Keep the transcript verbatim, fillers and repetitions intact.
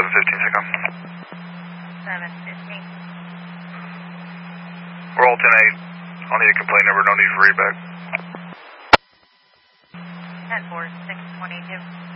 seven fifteen, Sicko. seven fifteen. We're all ten eight. I'll need a complaint number, no need for readback. ten four, six twenty-two.